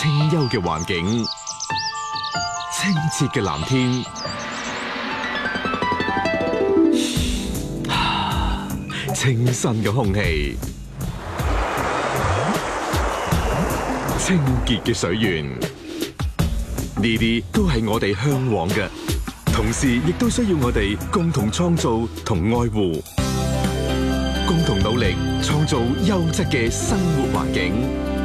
清幽嘅環境，清澈嘅藍天，清新嘅空氣，清潔嘅水源，呢啲都係我哋向往嘅，同時亦都需要我哋共同創造同愛護，共同努力創造優質嘅生活環境。